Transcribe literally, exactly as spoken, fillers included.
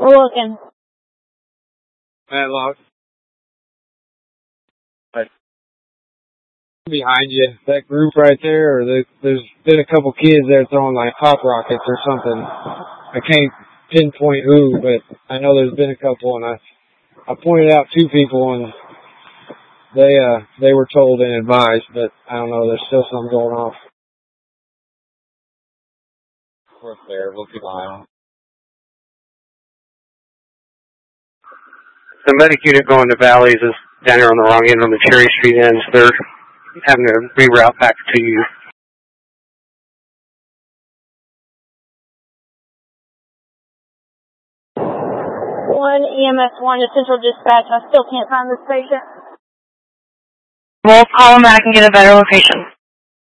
We're looking. Matlock. Right. Behind you, that group right there, or the, there's been a couple kids there throwing like pop rockets or something. I can't pinpoint who, but I know there's been a couple, and I I pointed out two people, and they uh they were told and advised, but I don't know. There's still something going off. Of course, there. We'll keep an eye on. The medic unit going to Valleys is down here on the wrong end on the Cherry Street ends. They're having to reroute back to you. One E M S one to Central Dispatch. I still can't find this patient. We'll call him back and get a better location.